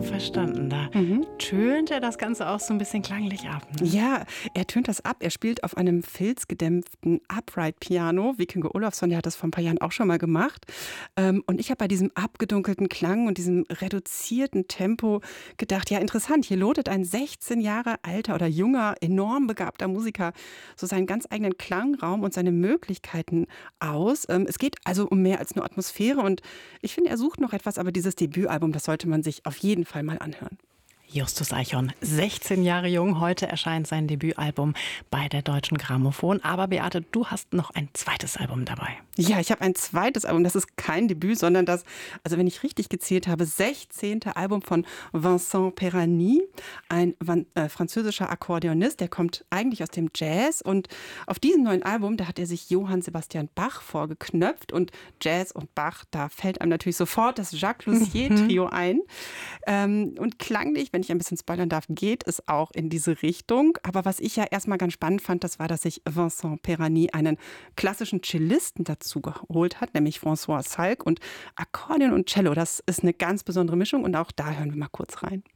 verstanden. Da tönt er das Ganze auch so ein bisschen klanglich ab. Ne? Ja, er tönt das ab. Er spielt auf einem filzgedämpften Upright-Piano. Wikinge Olofsson, der hat das vor ein paar Jahren auch schon mal gemacht. Und ich habe bei diesem abgedunkelten Klang und diesem reduzierten Tempo gedacht, ja interessant, hier lotet ein 16 Jahre alter oder junger, enorm begabter Musiker so seinen ganz eigenen Klangraum und seine Möglichkeiten aus. Es geht also um mehr als nur Atmosphäre und ich finde, er sucht noch etwas, aber dieses Debütalbum, das sollte man sich auf jeden Fall mal anhören. Justus Eichhorn, 16 Jahre jung. Heute erscheint sein Debütalbum bei der Deutschen Grammophon. Aber Beate, du hast noch ein zweites Album dabei. Ja, ich habe ein zweites Album. Das ist kein Debüt, sondern das, also wenn ich richtig gezählt habe, 16. Album von Vincent Perani, ein französischer Akkordeonist. Der kommt eigentlich aus dem Jazz. Und auf diesem neuen Album, da hat er sich Johann Sebastian Bach vorgeknöpft. Und Jazz und Bach, da fällt einem natürlich sofort das Jacques Lussier-Trio ein. Und klanglich, wenn ich ein bisschen spoilern darf, geht es auch in diese Richtung. Aber was ich ja erstmal ganz spannend fand, das war, dass sich Vincent Perani einen klassischen Cellisten dazu geholt hat, nämlich François Salk und Akkordeon und Cello. Das ist eine ganz besondere Mischung und auch da hören wir mal kurz rein.